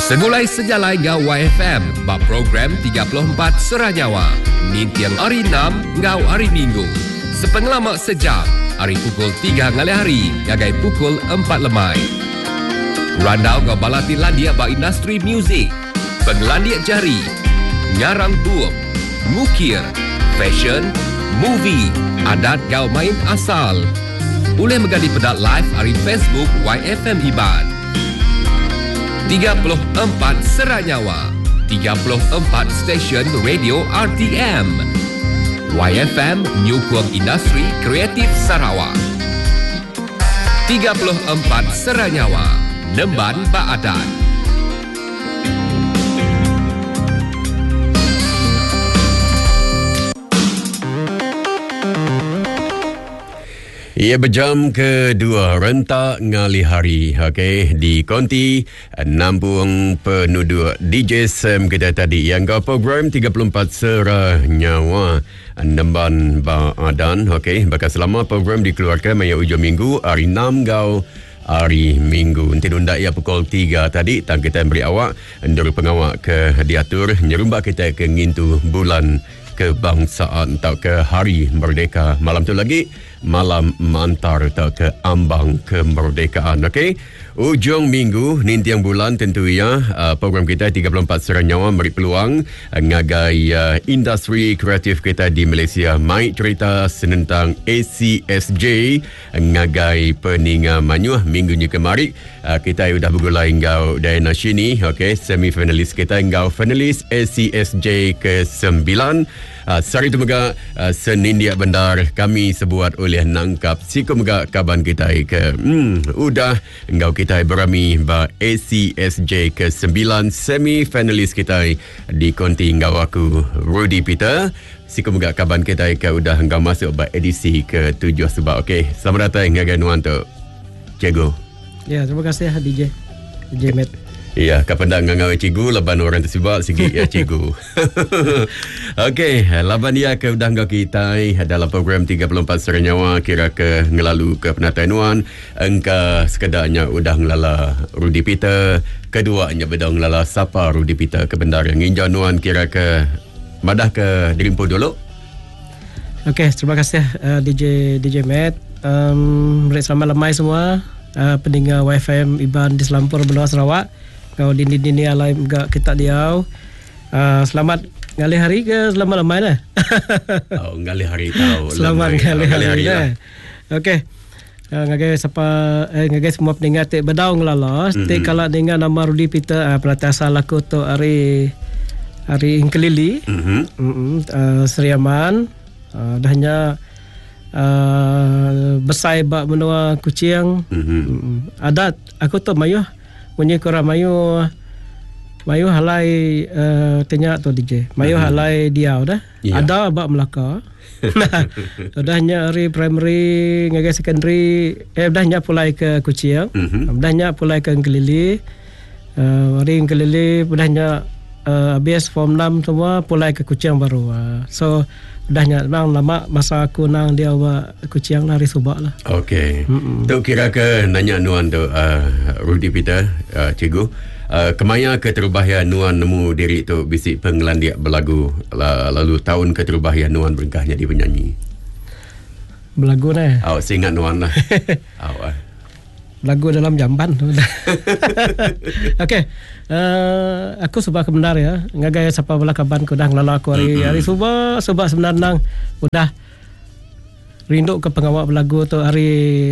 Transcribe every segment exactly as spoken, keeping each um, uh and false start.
Segulai sejalai ngau Y F M, bab program tiga puluh empat Seranyawa. Nintiang hari enam, ngau hari Minggu. Sepengalamak sejam, hari pukul tiga ngali hari, ngagai pukul empat lemai. Randau ngau balati landia ba industri muzik, penglandia jari, ngarang buuk, ngukir, fashion, movie, adat ngau main asal. Boleh megadi pedat live hari Facebook Y F M Iban. tiga puluh empat Seranyawa, tiga puluh empat stesen radio R T M. Y F M New Kuang Industri Kreatif Sarawak. tiga puluh empat Seranyawa, Nemban Baadan. Ia berjam kedua rentak ngali hari, okey, di konti Nambung Penuduk D J Sam kita tadi yang kau program tiga puluh empat Seranyawa Nemban Baadan, okey, bakal selama program dikeluarkan maya ujung minggu hari enam kau hari Minggu. Nanti nunda ia pukul tiga tadi tang kita beri awak ndor pengawak ke diatur nyerumba kita ke ngintu bulan kebangsaan atau ke Hari Merdeka. Malam tu lagi malam mengantar atau ke ambang kemerdekaan. Okey, ujung minggu nintiang bulan tentu ya, uh, program kita tiga puluh empat Seranyawa beri peluang uh, ngagai uh, industri kreatif kita di Malaysia mai cerita tentang A C S J uh, ngagai peninga manyuh minggunya kemari. Uh, kita sudah bergulai ngau Diana Shini, okey, semi finalis kita ngau finalis A C S J ke sembilan. Uh, Sari tu mega uh, senindia bandar kami sebuat oleh nangkap siku mega kaban kita ke hmm, udah engkau kita berami ba A C S J ke sembilan semi finalis kita di konti engkau aku Rudy Peter siku mega kaban kita ke udah engkau masuk ba edisi ke tujuh sebab. Okey, selamat datang ngagai nuan tu Cikgu. Ya, terima kasih D J D J Matt. Ya, kapan ngangau cikgu laban orang tersebut sikit ya cikgu. Okey, laban dia ke udah ngau kita dalam program tiga puluh empat Seranyawa kira ke ngelalu ke penatanuan engka sekedarnya udah ngelala Rudy Peter, keduanya bedang ngelala sapa Rudy Peter ke bendar yang injanuan kira ke madah ke dirimpu dulu. Okey, terima kasih uh, D J D J Matt. Um, selamat lemai semua uh, pendengar Y F M Iban di Selampur Benua Sarawak. Kau dini-dini alai enggak kita diau. Uh, selamat ngali hari ke selamat lemai lah. Oh, ngali hari tahu. Selamat ngali hari, hari lah. Okey. Uh, ngagai siapa eh, ngagai semua pendengar tik bedau ngelalos, mm-hmm. tik kala dengar nama Rudy Peter uh, pelatih asal aku tu hari hari Ingkelili. Mm-hmm. Mm-hmm. Uh, Seriaman uh, dahnya uh, besai bak menua kucing. Mm-hmm. Mm-hmm. Adat aku tu mayuh punya korang mayu mayu halai uh, tanya tu D J mayu uh-huh. halai dia dah yeah. Ada bab Melaka. Nah, dahnya hari primary ngagai secondary eh dahnya pulai ke Kuching, uh-huh. dahnya pulai ke Ingkelili. Uh, hari Ingkelili dahnya uh, habis form enam semua pulai ke Kuching baru. Uh, so dahnya nang lama masa aku nang dia wa Kuching hari subak lah. Okey. Tu kira ke nanya nuan tu uh, Rudy Peter uh, cikgu uh, kemaya ke terubahian nuan nemu diri tu bisik penglandia berlagu lalu tahun ke terubahian nuan berkahnya di penyanyi. Berlagu nah. Awak oh, ingat nuan lah. Awak. Lagu dalam jamban. Okey. Uh, aku sebab kebenar ya. Ngagai siapa belakaban ku dah ngelala aku hari mm-hmm. hari subuh sebab sebenarnya nang udah rindu ke pengawak belagu tu hari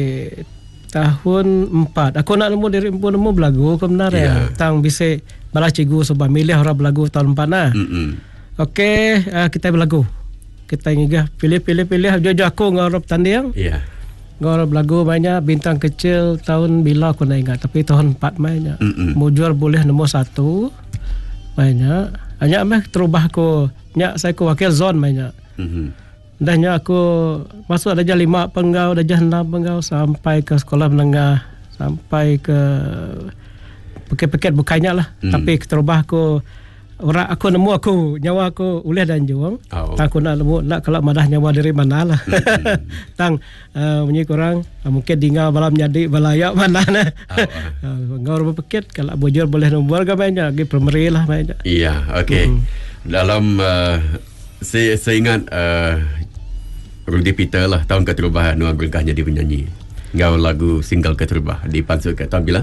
tahun empat. Aku nak nemu diri pun nemu belagu kebenar yeah. ya. Tang bisik bala cikgu sebab milih orang belagu tahun empat nah. Mm-hmm. Okey, uh, kita belagu. Kita ngigah pilih-pilih-pilih jauh aku ngarap tanding. Ya. Yeah. Gor belagu banyak bintang kecil tahun bila aku nak ingat tapi tahun empat mainnya. Mujur boleh nombor satu banyak. Hanya meh terubah aku nyak saya ku wakil zon banyak. Mm-hmm. Dahnya aku masuk darjah lima penggau darjah enam penggau sampai ke sekolah menengah sampai ke paket-paket bukannya lah. Mm. Tapi terubah aku orang aku nemu aku nyawa aku ulih dan juang. Oh. Tang aku nak nemu nak kalau madah nyawa dari mana lah. Mm-hmm. Tang uh, punya korang uh, mungkin dinga balam jadi balayak mana nah. Oh. Uh, ngau berpikir kalau bujur boleh nombor ke banyak lagi primary lah banyak. Iya, okey. Mm. Dalam uh, saya, saya ingat uh, Rudy Peter lah tahun keterubahan nuang berkah jadi penyanyi. Ngau lagu single keterubah di Pansur ke tahun bila?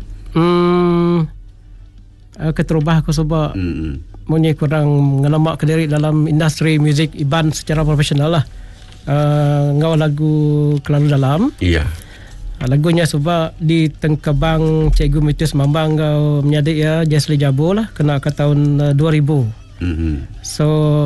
Hmm, uh, keterubah aku sebab mm. punya kurang ngelamak ke diri dalam industri muzik Iban secara profesional lah. Uh, ngau lagu Kelalu Dalam. Iya. Uh, lagunya sebab di Tengkebang Cikgu Mitus Mambang ngau menyadik ya Jesli Jabo lah kena ke tahun uh, dua ribu. Mm-hmm. So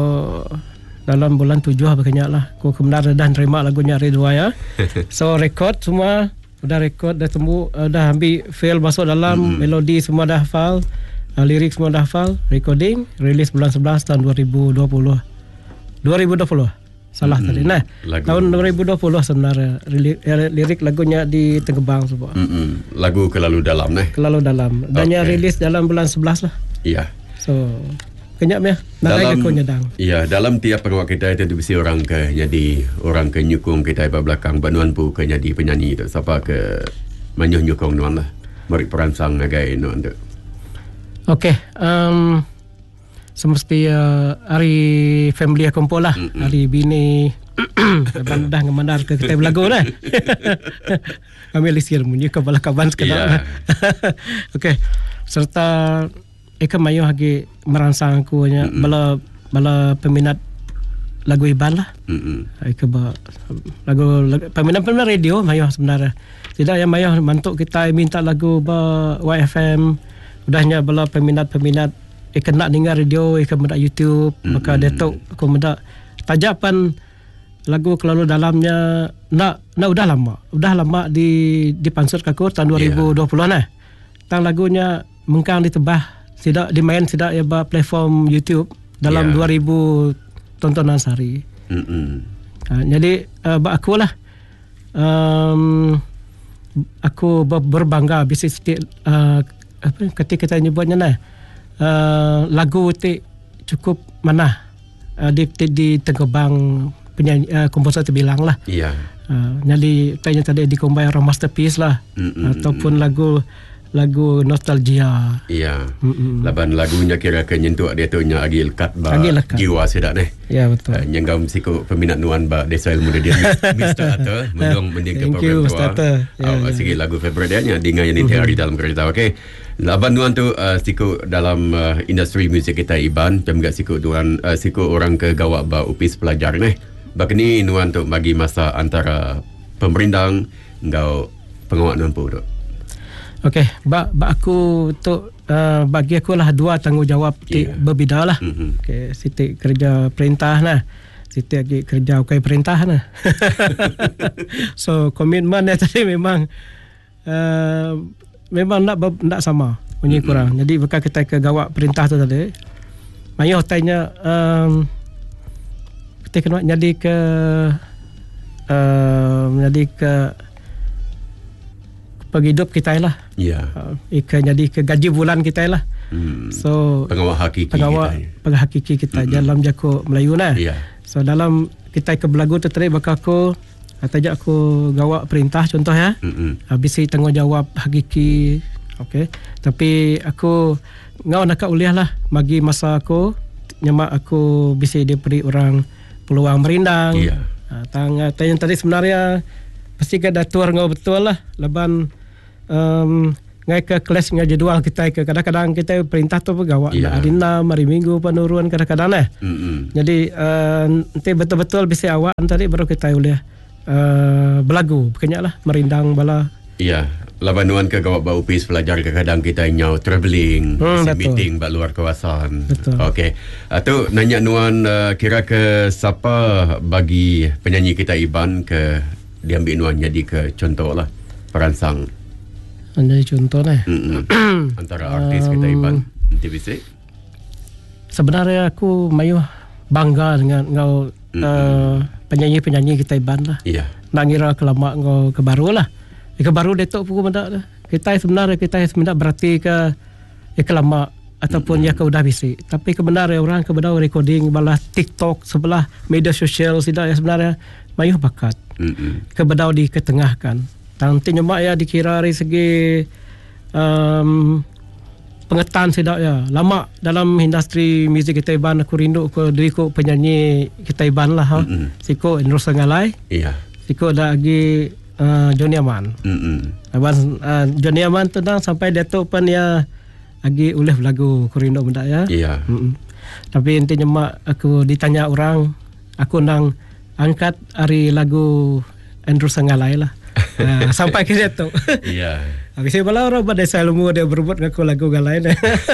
dalam bulan tujuh begini lah aku kebenar dah terima lagunya hari dua ya. So record semua udah record dah temu uh, dah ambil file masuk dalam mm-hmm. melodi semua dah hafal, uh, lirik semua dah hafal, recording rilis bulan sebelas tahun dua ribu dua puluh. dua ribu dua puluh salah mm-hmm. tadi nah lagu. Tahun dua ribu dua puluh sebenarnya lirik, lirik lagunya di Tengkebang semua. Mm-hmm. Lagu Kelalu Dalam nah. Kelalu Dalam dan okay. rilis dalam bulan sebelas lah. Iya. So kenyap ya dalam aku nyedang. Ya dalam tiap pengawal kita itu mesti orang ke jadi orang ke nyukung kita di belakang banuan pu ke jadi penyanyi itu siapa ke menyuh nyukung nuan lah mari peransang nagai nuan tu. Okey, um, semesti uh, hari family kumpul lah, mm-hmm. hari bini abang dah ngemandar ke kita berlagu lah. Kami lisir munyi ke balakaban sekarang. Yeah. Okey, serta Eka mayu lagi merangsang aku nya mm-hmm. bala bala peminat lagu Iban lah. Mm-hmm. Eka ba lagu, lagu peminat-peminat radio mayu sebenarnya. Tidak yang mayu mantuk kita minta lagu ba Y F M. Udahnya bala peminat-peminat Eka nak dengar radio, Eka mendak YouTube, mm-hmm. maka detok aku mendak tajapan lagu Kelalu Dalamnya nak nak udah lama. Udah lama di di Pansur Kakur tahun dua ribu dua puluh yeah. nah. Tang lagunya mengkang ditebah tidak dimain tidak ya ba platform YouTube dalam yeah. dua ribu tontonan sehari. Mm-hmm. Ha, jadi uh, ba aku lah um, aku berbangga bisa setiap uh, apa ketika kita nyebutnya nah uh, lagu itu cukup mana uh, di, di di Tengkebang penyanyi uh, komposer terbilang lah. Iya. Yeah. Uh, jadi tanya tadi dikombay orang masterpiece lah. Mm-hmm. Ataupun lagu lagu nostalgia. Iya. Mm-mm. Laban lagunya kira ke nyentuh dia tu nya agi lekat ba jiwa sedak neh. Ya betul. Uh, nyenggam siko peminat nuan ba desa ilmu dia Mister Atta mendong mending ke program tu. Ya. Oh, sikit lagu favorite dia nya dengan yang ditiari dalam kereta. Okey. Laban nuan tu uh, siko dalam uh, industri muzik kita Iban jam gak siko tuan uh, siko orang ke gawak ba upis pelajar neh. Bakni nuan tu bagi masa antara pemerintah ngau pengawak nuan pu tu. Okey, bak ba aku tu uh, bagi aku lah dua tanggungjawab yeah. berbeza lah. Mm-hmm. Okey, Siti kerja perintah nah. Siti lagi kerja ukai perintah nah. So komitmen dia tadi memang uh, memang nak nak sama punya mm-hmm. kurang. Jadi bukan kita ke gawak perintah tu tadi. Mayo tanya um, kita kena jadi ke uh, jadi ke penghidup kita lah. Ya. Uh, ikan jadi ke gaji bulan kita lah. Hmm. So pengawal hakiki pengawal, kita. Pengawal hakiki kita mm-hmm. dalam jako Melayu nah. Ya. So dalam kita ke belagu tu tadi bakal aku atajak aku gawak perintah contoh ya. Mm-hmm. Habis tanggungjawab hakiki. Okey. Tapi aku ngau nak uliah lah bagi masa aku nyemak aku bisa diberi orang peluang merindang. Ya. Uh, tang tanya tadi sebenarnya pasti ke datur ngau betul lah leban um, ngai ke kelas ngai jadual kita ke kadang-kadang kita perintah tu pegawai yeah. hari enam hari minggu penuruan kadang-kadang eh mm-hmm. jadi uh, nanti betul-betul bisa awak tadi baru kita boleh uh, belagu bukannya lah merindang bala iya yeah. Labanuan ke gawak bau upis pelajar kadang-kadang kita nyau travelling hmm, meeting bak luar kawasan. Okey. Atau nanya nuan uh, kira ke siapa bagi penyanyi kita Iban ke diambil nuan jadi ke contoh lah peransang. Jadi contoh lah. Antara artis kita Iban nanti bisa. Sebenarnya aku mayu bangga dengan ngau uh, penyanyi-penyanyi kita Iban lah. Iya. Nak ngira kelama ngau ke baru lah. Ika baru detok pukul mendak dah. Kita sebenarnya kita sebenarnya berarti ke ika lama ataupun mm-hmm. ya kau dah bisi. Tapi kebenaran orang kebenar recording balah TikTok sebelah media sosial tidak ya sebenarnya mayuh bakat. Mm-hmm. Kebenar di ketengahkan. Tanti nyemak ya dikira dari segi um, pengetan tidak ya. Lama dalam industri muzik kita Iban aku rindu aku diriku penyanyi kita Iban lah. Ha? Mm-hmm. Siko Indro Sengalai. Iya. Yeah. Siko ada lagi uh, Johnny Aman. Mm-hmm. Abang uh, Johnny Aman tu dah sampai Datuk pun ya lagi uleh lagu Kurindo benda ya. Iya. Mm-mm. Tapi intinya mak aku ditanya orang, aku nang angkat hari lagu Andrew Sengalai lah. uh, sampai ke situ. Iya. Habis itu malah orang pada selalu dia berebut ngaku lagu galai.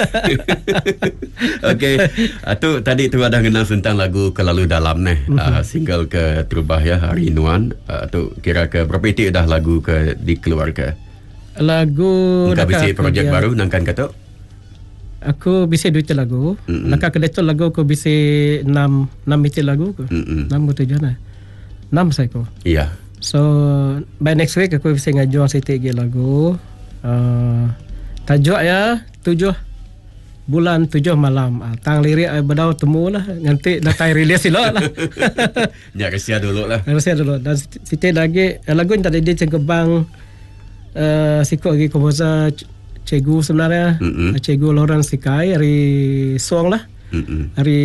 Okey. Itu tadi tu ada kenal tentang lagu Kelalu Dalam ni. Mm-hmm. Uh, single ke terubah ya Hari Nuan. Uh, tu kira ke berapa titik dah lagu ke dikeluarkan? Lagu Engkau bisi projek baru nangkan kata? Aku bisa duit lagu. Mm-hmm. Nak kedai tu lagu aku bisa enam enam itu lagu aku. Mm-hmm. enam atau tujuh nah. enam saya aku. Iya. So by next week aku bisa ngajuang setiap lagu. Uh, tajuk ya tujuh bulan tujuh malam. Uh, tang lirik uh, bedau temu lah. Nanti datai release silok lah. Ya kesia dulu lah. Kesia dulu. Dan setiap lagi lagu yang tadi dia cengkebang uh, sikok lagi komposer Cikgu sebenarnya, mm-hmm. Cikgu Lawrence Sikai hari song lah, mm-hmm. hari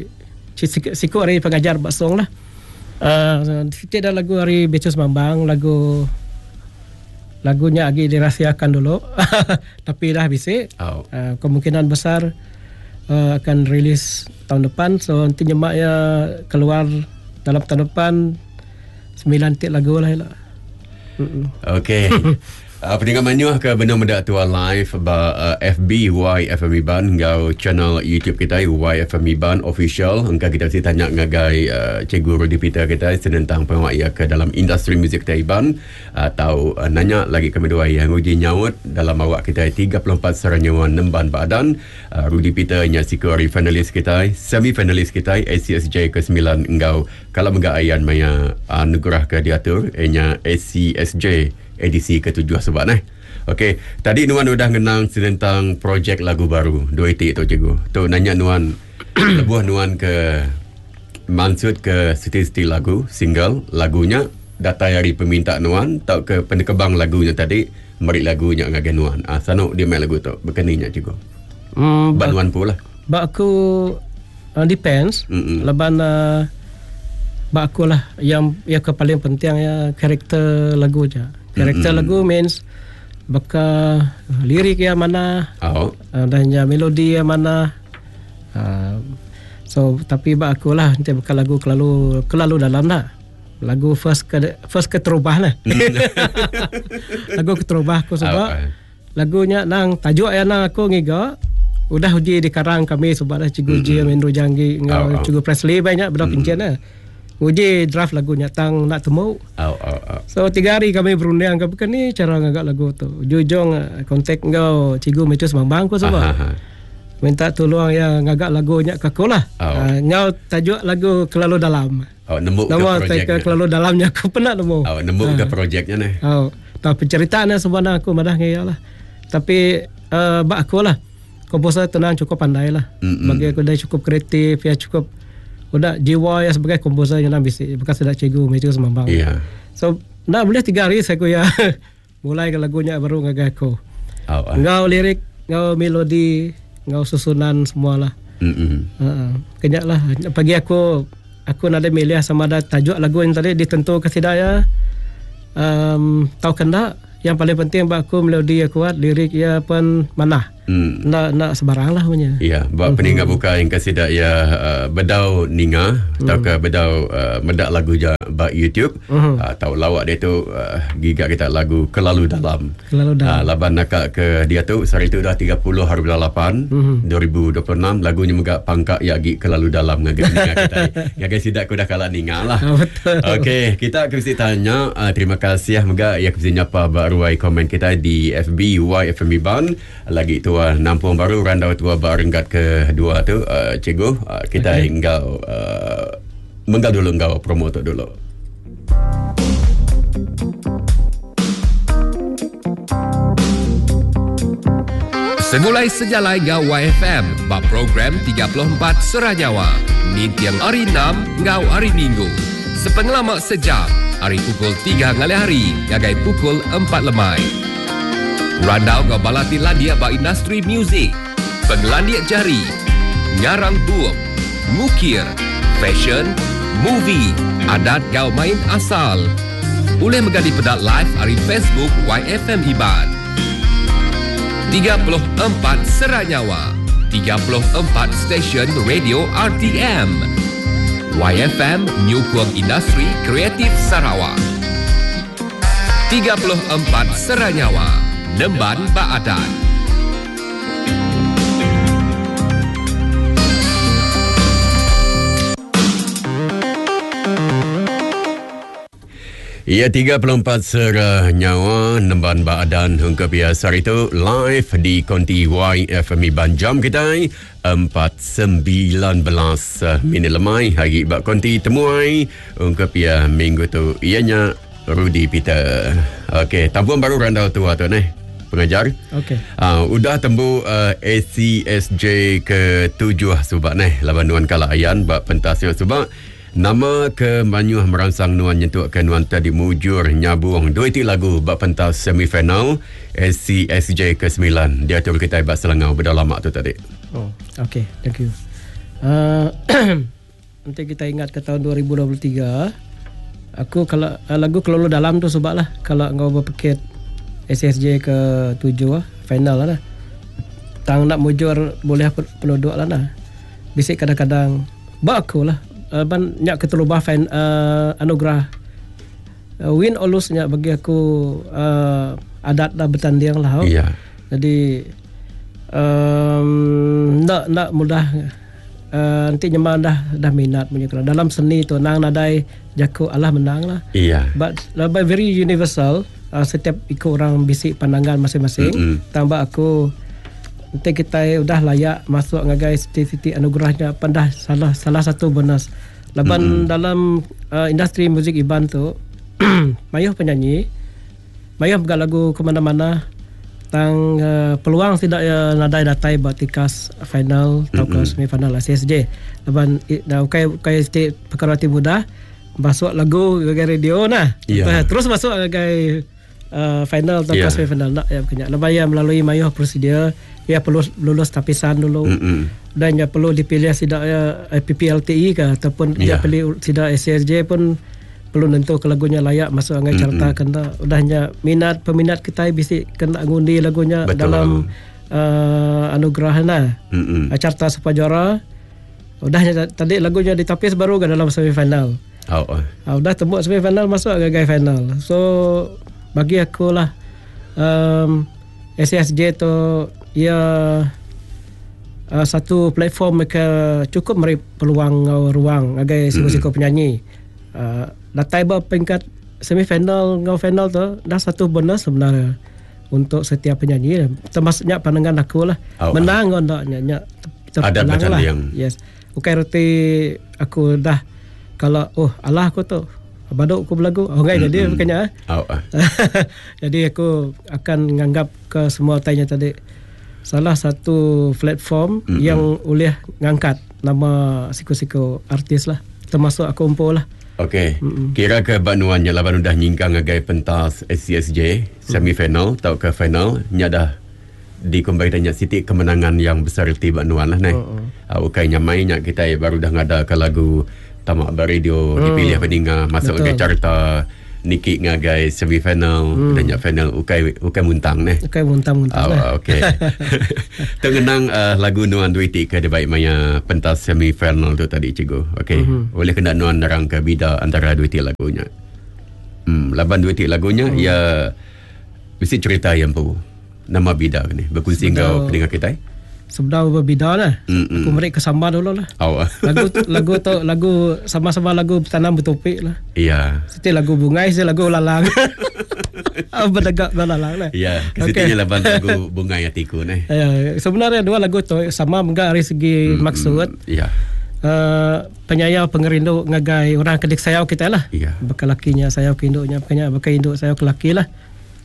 Siku hari pengajar buat song lah. Uh, Kita ada lagu hari Becus Mambang, lagu lagunya lagi dirahsiakan dulu, tapi dah bisa. Oh. Uh, kemungkinan besar uh, akan rilis tahun depan, so nanti nyemak ya keluar dalam tahun depan sembilan tik lagu lah. Okay. Uh, pendengar menyuah ke benar mendak tua live ba uh, F B Y F M Iban ngau channel YouTube kita Y F M Iban official. Engkau kita mesti tanya ngagai uh, Cikgu Rudy Peter kita tentang penguaya ke dalam industri muzik kita Iban atau uh, nanya lagi kami dua yang uji nyaut dalam awak kita tiga puluh empat seranyawan nemban badan. uh, Rudy Peter nya sikori finalis kita, semi finalis kita A C S J ke sembilan engkau kalau menga ayan maya anugerah ke diatur nya A C S J edisi ketujuh sebab nah. Okey, tadi Nuan udah ngenang tentang projek lagu baru dua itik tu Cikgu. Tu nanya Nuan lebuh Nuan ke maksud ke siti-siti lagu single lagunya data dari peminta Nuan tau ke penekebang lagunya tadi mari lagunya ngagen Nuan. Ah sano dia main lagu tu berkeninya Cikgu. Hmm, ba Nuan pula. Ba aku uh, depends. Mm-mm. Laban uh, ba aku lah yang yang ke paling penting ya karakter lagu je. Karakter mm-hmm. lagu means baka lirik yang mana, oh. uh, dan ya melodi yang mana. Uh, so tapi bak aku lah nanti baka lagu kelalu kelalu dalam lah. Lagu first ke first ke terubah lah. Lagu ke terubah aku sebab oh, okay. Lagunya nang tajuk yang nang aku ngiga udah uji dikarang kami sebab dah Cikgu mm-hmm. J Mendro Janggi ngau oh, oh. Cikgu Presley banyak bedak mm-hmm. kincen lah. Uji draft lagunya tang nak temu. Oh, oh, oh. So tiga hari kami berunding ke bukan ni cara ngagak lagu tu. Jujung kontak engkau Cikgu Becus Mambang ko sebab. Minta tolong ya ngagak lagunya ke aku lah. Oh. Uh, ngau tajuk lagu Kelalu Dalam. Oh, nemu ke projek. Nama Kelalu Dalamnya aku pernah nemu. Oh, nemu uh. ke projeknya ni. Oh, tapi ceritanya sebenarnya aku madah ngaya lah. Tapi uh, bak aku lah. Komposer tenang cukup pandai lah. Mm-hmm. Bagi aku dah cukup kreatif ya cukup udah jiwa ya sebagai komposer yang nak bisa bekas sudah Cikgu Becus Mambang. Iya. So nak boleh tiga hari saya ya mulai ke lagunya baru ngagak aku. Oh, uh. Ngau lirik, ngau melodi, ngau susunan semualah. Mm-hmm. Uh, kenyak lah. Bagi aku aku nak ada milih sama ada tajuk lagu yang tadi ditentu ke tidak ya. Um, tahu kendak yang paling penting bak aku melodi yang kuat, lirik ya pun mana. Hmm. Nak nak sebarang lah punya. Ya, buat uh-huh. peninggal buka yang kasih dak ya uh, bedau ninga atau uh-huh. ke bedau uh, medak lagu ja bak YouTube uh-huh. atau lawak dia tu uh, gigak kita lagu Kelalu Dalam. Kelalu Dalam. Uh, laban nakak ke dia tu hari tu dah tiga puluh hari lapan uh-huh. dua ribu dua puluh enam lagunya megak pangkak ya gi Kelalu Dalam ngaga ninga kita. Ya guys tidak aku dah kalah ninga lah. Oh, betul. Okey, kita kesi tanya uh, terima kasih megak ya kesi nyapa bak ruai komen kita di F B Y F M Iban lagi tu uh, nampung baru randau tua barenggat kedua tu uh, Cikgu uh, kita okay. Engkau uh, menggal dulu engkau promo tu dulu. Segulai sejalai ngau Y F M, bab program tiga puluh empat Seranyawa. Ni tiang hari enam, ngau hari Minggu. Sepengelamak sejam, hari pukul tiga ngali hari, gagai pukul empat lemai. Randau ngau balati landia ba industri muzik, penglandia jari, ngarang buam, ngukir, fashion, movie, adat ngau main asal. Boleh menjadi pedat live hari Facebook Y F M Iban. tiga puluh empat Seranyawa, tiga puluh empat stesen radio R T M. Y F M Nyukung Industri Kreatif Sarawak. tiga puluh empat Seranyawa, Nemban Baadan. Ya, tiga puluh empat Seranyawa, Nemban Baadan hingga biasa itu live di konti Y F M Iban jam kita empat sembilan belas minit lemai hari bak konti temuai hingga biasa minggu tu ianya Rudy Peter. Okey, tampuan baru randau tu atau ni pengajar. Okey. Uh, udah tembu uh, A C S J ke tujuh subak ni laban nuan kala ayan bak pentasnya subak. Nama ke Manyuh merangsang nuan nyentuh ke nuan tadi mujur nyabung dua itu lagu bak pentas semifinal S C S J ke sembilan. Dia turut kita bak Selangau pada lama tu tadi. Oh, okay, thank you. Uh, nanti kita ingat ke tahun dua ribu dua puluh tiga. Aku kalau uh, lagu Kelolo Dalam tu sebab lah kalau kau berpikir S C S J ke tujuh lah, final lah. Tang nak mujur boleh penduduk lah nah. Bisik kadang-kadang bak aku lah. Uh, ban nyak ketulubah fan uh, anugerah uh, win or lose nyak bagi aku uh, adat dah bertanding lah. Oh. Iya. Jadi um, nak nak mudah uh, nanti nyaman dah dah minat punya kerana dalam seni tu nang nadai jaku Allah menang lah. Iya. But labai very universal. Uh, setiap ikut orang bisik pandangan masing-masing. Mm-hmm. Tambah aku nanti kita udah layak masuk ngagai siti-siti anugerahnya pandah salah salah satu bonus. Laban mm-hmm. dalam uh, industri muzik Iban tu mayuh penyanyi, mayuh buka lagu ke mana-mana tang uh, peluang tidak ya nadai datai buat tikas final atau mm-hmm. ke semifinal S C S J. Laban dah ukai ukai siti perkara hati muda masuk lagu ngagai radio nah. Yeah. Terus masuk ngagai uh, final atau yeah. ke semifinal nak ya kena. Laban ya melalui mayuh prosedur ia perlu lulus tapisan dulu mm-hmm. dan ia perlu dipilih tidak ya P P L T I ke ataupun yeah. ia pilih tidak S C S J pun perlu nentu ke lagunya layak masuk anggai mm-hmm. carta kena udahnya minat peminat kita bisa kena ngundi lagunya. Betul. Dalam uh, anugerah nah mm-hmm. carta supajora udahnya tadi lagunya ditapis baru ke dalam semifinal. Oh, oh. Uh, udah tembuk semifinal masuk anggai final. So bagi aku lah um, S C S J tu ia uh, satu platform mereka cukup memberi peluang uh, ruang agai siko-siko penyanyi. Uh, datai ba peringkat semifinal ngau final tu dah satu bonus sebenarnya untuk setiap penyanyi. Termasuknya pandangan aku lah. Oh, menang oh. Ondaknya nyak ada macam yang yes. Ukai roti aku dah kalau oh Allah aku tu baduk aku berlagu. Oh enggak mm-hmm. jadi bukannya. Oh, uh. Jadi aku akan menganggap ke semua tanya tadi salah satu platform mm-hmm. yang boleh ngangkat nama siku-siku artis lah. Termasuk aku umpo lah. Okey. Mm-hmm. Kira ke Banuan yang laban udah nyingkang ngagai pentas S C S J semifinal mm-hmm. atau ke final nya dah dikombai tanya siti kemenangan yang besar di Banuan lah nih. Uh-uh. Uh, Ukai nyamai nya kita baru dah ngada ke lagu Tamak Baradio hmm. dipilih pendengar masuk ke carta Niki ngagai semifinal hmm. dan nya final ukai ukai muntang neh. Ukai muntang-muntang. Oh, okey. Tengenang uh, lagu nuan duiti ke debai maya pentas semifinal tu tadi cikgu. Okey. Mm-hmm. Boleh kena nuan nerang ke bida antara duiti lagunya. Hmm, laban duiti lagunya hmm. ya mesti cerita yang pu. Nama bida ni berkongsi kau pendengar kita. Sebenarnya berbeza lah. Mm-mm. Aku mereka sama dulu lah. Oh. Lagu lagu tu lagu sama-sama lagu bertanam bertopik lah. Iya. Setiap lagu bungai, setiap lagu lalang. Berdegak belalang lah. Iya. Setiapnya okay. Laban lagu bungai hatiku ni. Ya, sebenarnya dua lagu tu sama enggak dari segi mm-mm. maksud. Iya. Uh, penyayau pengerindu ngagai orang kedik sayau kita lah. Iya. Bekal lakinya sayau ke induknya, bekanya bekal induk sayau ke laki lah.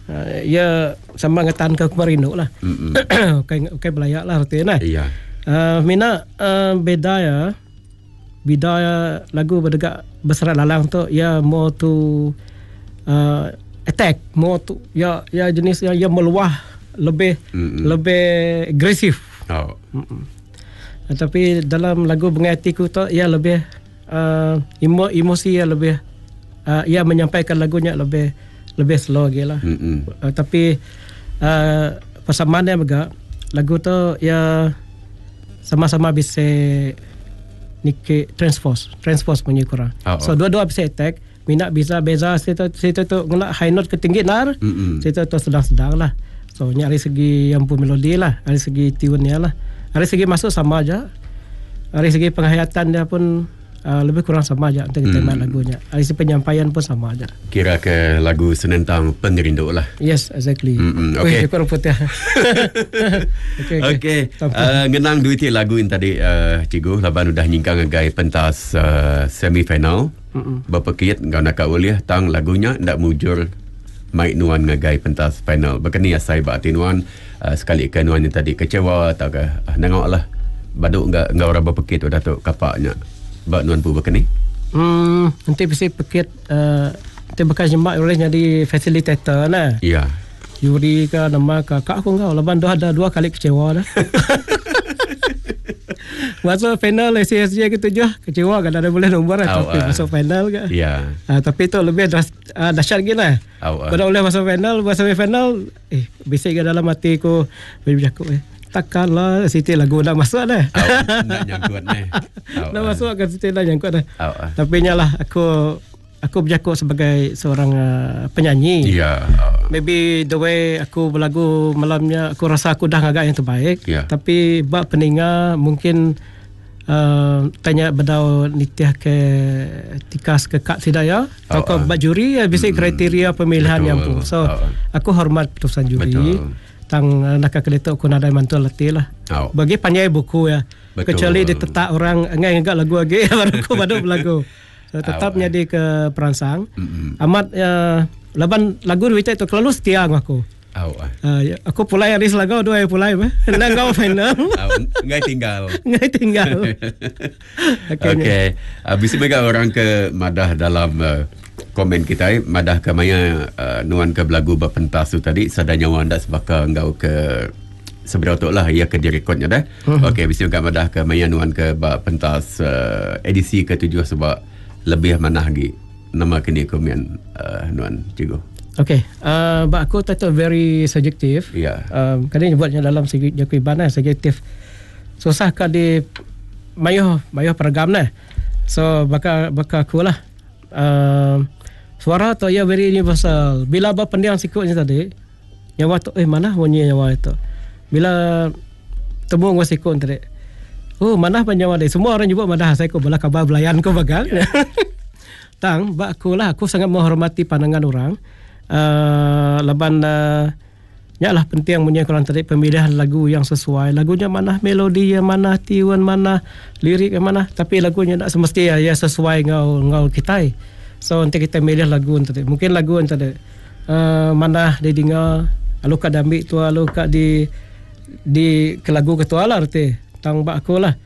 Uh, ya sama ngatan ke Kumarino lah. Okey okey belayak lah artinya. Iya. Uh, mina uh, beda ya. Beda ya lagu berdegak besar lalang tu ya mau tu uh, attack, mau tu ya ya jenis yang ya meluah lebih Mm-mm. lebih agresif. Oh. Uh, tapi dalam lagu Bunga Hatiku tu ya lebih uh, emo, emosi ya lebih uh, ya menyampaikan lagunya lebih lebih slow lagi lah. Uh, tapi uh, persamaannya juga lagu tu ya sama-sama bisa Niki transpose transpose punya kurang. Oh, so oh. dua-dua bisa attack. Mina bisa beza situ situ tu guna high note ke tinggi nar. Mm-hmm. Situ tu sedang-sedang lah. So dari segi yang pun melodi lah, dari segi tune-nya lah. Dari segi masuk sama aja. Dari segi penghayatan dia pun Uh, lebih kurang sama aja untuk tema hmm. lagunya. Dari penyampaian pun sama aja. Kira ke lagu Senentang Penerindu lah. Yes, exactly. Mm-hmm. Okay. Wih, kurang putih. Okay. okay. Uh, ngenang duiti lagu ini tadi, uh, Cikgu. Laban udah nyingkang agai pentas uh, semifinal. Mm-hmm. Berpekit, kau nak uliah tang lagunya ndak mujur Mike Nuan ngagai pentas final. Berkini asai bakti Nuan uh, sekali ke Nuan yang tadi kecewa atau ke uh, nengok lah. Baduk enggak enggak orang berpekit udah tu kapaknya. Bak Nuan pu berkini? Hmm, nanti bisa pekit uh, nanti bekas jembak oleh jadi facilitator lah. Iya. Juri ke nama ke kak aku enggak. Lepas dah ada dua kali kecewa dah. Masuk final S C S J ketujuh kecewa kan ada boleh nombor lah. Oh, tapi uh, masuk final ke. Iya. Uh, tapi tu lebih das, uh, dahsyat lagi lah. Oh, uh. Pada boleh masuk final, masuk semifinal, eh bisik ke dalam hati ku berjakut eh. Takkanlah Siti lagu nak masuk dah. Oh, nak nyangkut dah. Oh, nak masuk kan Siti dah nyangkut dah. Oh, uh. Tapi nyalah aku aku berjakut sebagai seorang uh, penyanyi. Ya. Yeah. Oh. Maybe the way aku berlagu malamnya aku rasa aku dah agak yang terbaik. Yeah. Tapi bab peninga mungkin uh, tanya bedau nitiah ke tikas ke Kak Sidaya atau oh, ke uh. bab juri ya bisa mm, kriteria pemilihan betul. Yang pun. So oh. aku hormat keputusan juri. Betul. Tang nak keletok aku nadai mantul letih lah. Oh. Bagi panjai buku ya. Betul. Kecuali dia tetap orang enggak enggak lagu lagi baru aku baru lagu. So, tetap oh. jadi ke perangsang. Mm-hmm. Amat ya laban lagu duit itu selalu setia aku. Oh. Uh, ya, aku pulai hari selagau dua yang pulai bah. Nak kau final. Enggak tinggal. Enggak tinggal. Okey. Okay. Habis uh, mereka orang ke madah dalam uh, komen kita eh, madah ke maya uh, Nuan ke belagu berpentas tu tadi sadanya wanda sebaka engkau ke seberapa lah ia ke direkodnya dah. Uh-huh. Okey, bisa juga madah ke maya Nuan ke berpentas uh, edisi ketujuh sebab lebih manah lagi nama kini komen uh, Nuan Cikgu. Okey, uh, bak aku tak very subjektif. Ya. Yeah. Um, kadang buatnya dalam segi jawaban lah subjektif. Susah ka di mayo mayo program lah. So baka baka aku lah. Uh, suara tu ya very universal. Bila apa pendiang sikutnya tadi, nyawa tu eh mana bunyi nyawa itu. Bila temu ngwa sikut tadi. Oh, mana penyawa dia. Semua orang nyebut madah saya ko bala kabar belayan ko bagal. Yeah. Tang bak aku lah aku sangat menghormati pandangan orang. Uh, laban uh, nyalah penting punya kurang tadi pemilihan lagu yang sesuai. Lagunya mana melodi yang mana tiuan mana lirik yang mana tapi lagunya tak semesti ya, ya sesuai ngau ngau kita. So nanti kita milih lagu tadi. Mungkin lagu tadi uh, mana dia dengar alu kat dambi tu alu kat di di ke lagu ketua lah arti tang bak aku lah.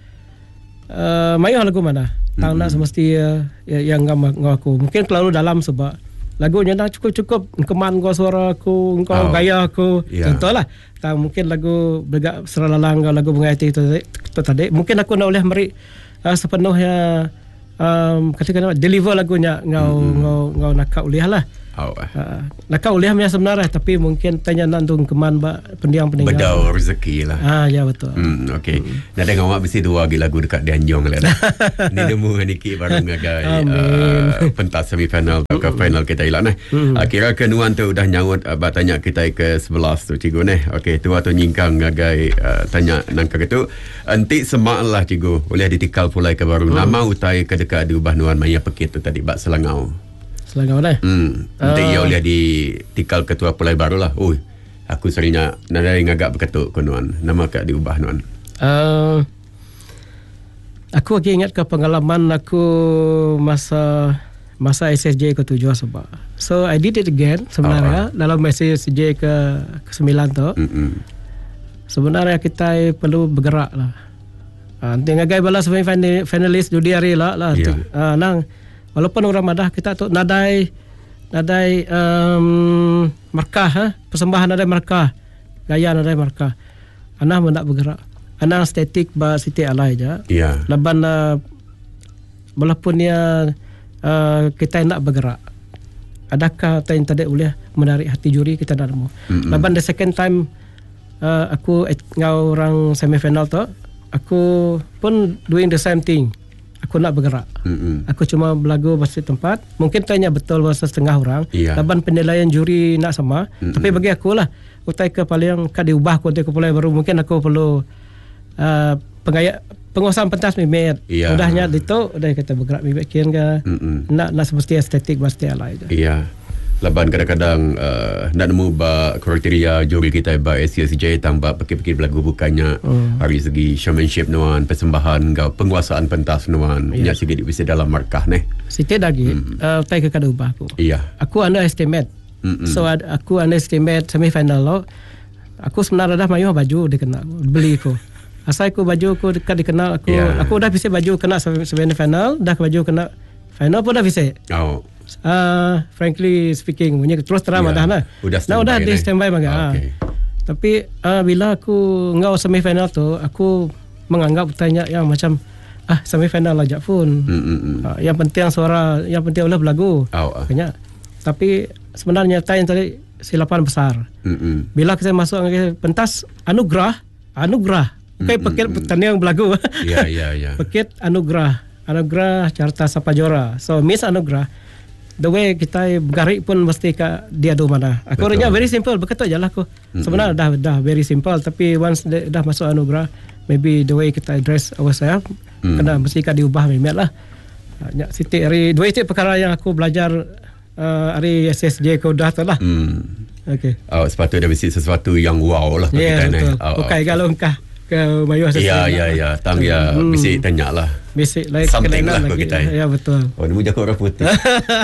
Uh, mayo lagu mana? Tang mm-hmm. nak semesti uh, yang ngau ngau aku. Mungkin terlalu dalam sebab lagunya dah cukup-cukup keman kau suara aku, kau oh. gaya aku. Yeah. Contohlah. Tak mungkin lagu bergak seralalang lagu Bunga Hati itu, itu tadi. Mungkin aku nak boleh beri uh, sepenuhnya um, katakan deliver lagunya ngau mm-hmm. ngau ngau nak kau lihat lah. Oh. Uh, nak kau lihat sebenarnya tapi mungkin tanya nantung keman ba pendiang-pendiang. Bedau rezeki lah. Ah ya betul. Hmm, okey. Hmm. Nak dengar awak mesti dua lagi lagu dekat Dianjong lah. Ni demu niki baru ngagai uh, pentas semifinal atau ke final kita ilan eh. Hmm. Uh, kira ke Nuan tu dah nyawut uh, tanya kita ke sebelas tu Cikgu neh. Okey, tu atau nyingkang ngagai uh, tanya nang ke tu. Anti semak lah Cikgu. Boleh ditikal pulai ke baru. Hmm. Nama utai ke dekat diubah Nuan maya pekit tu tadi bak Selangau. Selangau dah. Hmm. Nanti uh, ia boleh ditikal ketua pulai baru lah. Ui, aku seringnya nadai ngagak berketuk ke Nuan. Nama kak diubah Nuan. Uh, aku lagi ingat ke pengalaman aku masa masa S S J ke tujuh sebab. So I did it again sebenarnya. Oh, uh. Dalam S S J ke ke sembilan tu. Mm-hmm. Sebenarnya kita perlu bergerak lah. Uh, tengah gay bala semi finalis judi hari lah lah. Yeah. Uh, nang walaupun orang madah kita tu nadai nadai um, markah ha? Persembahan nadai markah. Gaya nadai markah. Anah mendak bergerak. Anah statik ba Siti Alai je. Yeah. Laban uh, walaupun dia Uh, kita nak bergerak. Adakah kita yang tadi boleh menarik hati juri kita dah nemu. Mm-hmm. Laban the second time uh, aku ngau orang semifinal tu, aku pun doing the same thing. Aku nak bergerak. Mm-hmm. Aku cuma belagu bahasa tempat. Mungkin tanya betul bahasa setengah orang. Yeah. Laban penilaian juri nak sama. Mm-hmm. Tapi bagi aku lah, utai ke paling ka diubah aku untuk mulai baru mungkin aku perlu uh, pengaya penguasaan pentas mimet. Yeah. Udahnya itu udah kita bergerak mimet kian ke. Nak nak seperti estetik pasti alai je. Iya. Laban kadang-kadang uh, nak nemu ba kriteria juri kita ba S S J tambah pikir-pikir berlagu bukannya mm. dari segi showmanship nuan, persembahan ke penguasaan pentas nuan. Yeah. Nya sikit bisa dalam markah neh. Sikit lagi mm. uh, tai ke kada ubah aku. Iya. Aku underestimate. Mm-mm. So ad, aku underestimate semifinal lo. Aku sebenarnya dah mayu baju dia kena beli ko. Asal aku baju aku dekat dikenal aku yeah. Aku dah bisa baju kena semifinal, dah baju kena final pun dah bisa. Oh. Uh, frankly speaking, punya terus terang yeah. dah nah. Udah nah, udah di standby mangga. Oh, okay. Tapi uh, bila aku ngau semifinal tu, aku menganggap tanya yang macam ah semifinal aja pun. Mm-hmm. Uh, yang penting suara, yang penting oleh berlagu. Oh, uh. Kayaknya. Tapi sebenarnya tanya tadi silapan besar. Mm-hmm. Bila kita masuk ke pentas anugerah, anugerah Okey, paket pertandingan berlagu. Ya, ya, ya. Paket anugerah. Anugerah Carta Sapajora. So, Miss Anugerah, the way kita bergarik pun mesti ke dia do mana. Aku orangnya very simple. Begitu je lah aku. Mm-hmm. Sebenarnya dah dah very simple. Tapi once de, dah masuk anugerah, maybe the way kita dress ourselves, mm. kena mesti ke diubah memang lah. Ya, Siti, hari, dua itu perkara yang aku belajar uh, hari S S J kau dah tu lah. Mm. Okay. Oh, sepatutnya mesti sesuatu yang wow lah. Ya, yeah, betul. Oh, okay, kalau engkau ke mayu S S J. Ya, ya, ya. Tang ya, hmm. mesti tanya lah. Mesti like something lah lagi. Kita. Ya, betul. Oh, ni mujak orang putih.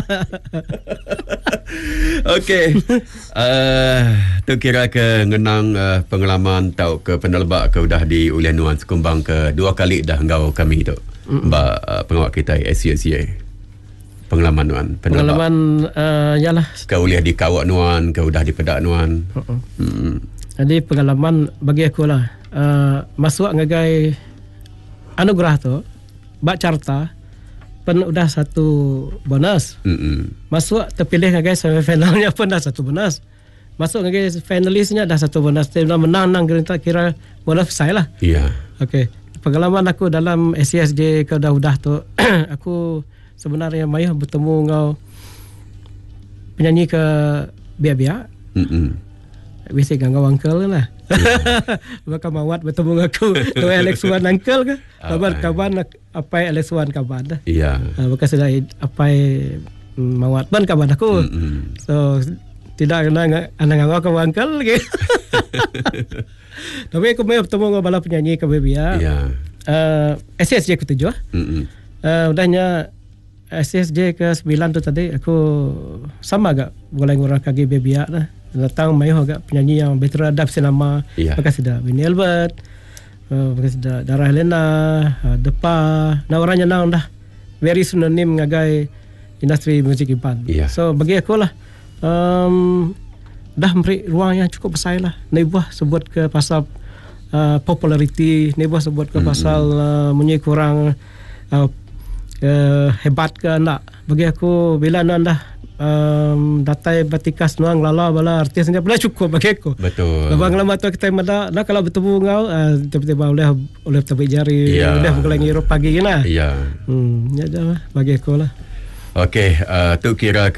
Okey. Uh, tu kira ke ngenang uh, pengalaman tau ke penelbak ke udah di Ulian Nuan Sekumbang ke dua kali dah ngau kami tu. Mm-hmm. Mbak uh, pengawal kita S S J. Pengalaman Nuan. Penelbak. Pengalaman uh, yalah. Kau uliah di Kawak Nuan, kau udah di Pedak Nuan. Uh-uh. Mm-hmm. Jadi pengalaman bagi aku lah. Uh, masuk ngagai anugerah tu bak carta pun udah satu bonus. Mm-hmm. Masuk terpilih ngagai semifinalnya pun dah satu bonus. Masuk ngagai finalisnya dah satu bonus. Dia menang nang gerita kira bonus saya lah. Iya. Yeah. Okey. Pengalaman aku dalam S S J ke udah-udah tu aku sebenarnya mayu bertemu ngau penyanyi ke biak-biak. Mm-hmm. Biasa ganggu uncle lah. Maka mawat bertemu aku. Tu Alex Wan uncle ke? Kabar kaban apa Alex Wan kaban dah. Iya. Maka sudah apa mawat ban kaban aku. Mm-hmm. So tidak kena anak ngau ke uncle ke. Tapi aku mau bertemu dengan bala penyanyi ke Bebia. Iya. Uh, S S J ketujuh. Mm-hmm. Uh, udahnya S S J ke sembilan tu tadi aku sama agak boleh ngurang kaki Bebia lah. Datang mayu agak penyanyi yang beteradap senama. Yeah. Maka sudah Winnie Albert, uh, maka sudah Dara Helena, uh, Depa. Nah orangnya nang dah very synonym ngagai industri musik Iban. Yeah. So bagi aku lah um, dah memberi ruang yang cukup besar lah. Nebuah sebut ke pasal uh, populariti, nebuah sebut ke mm-hmm. pasal uh, menyi kurang uh, uh, hebat ke nak. Bagi aku bila nang dah Um, datai batikas nuang lala bala artisnya pula cukup bagi aku. Betul. Labang lama tu kita mada nak kalau bertemu ngau uh, tiba-tiba oleh oleh tapi jari yeah. Oleh bergelang Eropah pagi lah. Ya. Yeah. Hmm, ya dah bagi aku lah. Okey, uh, tu kira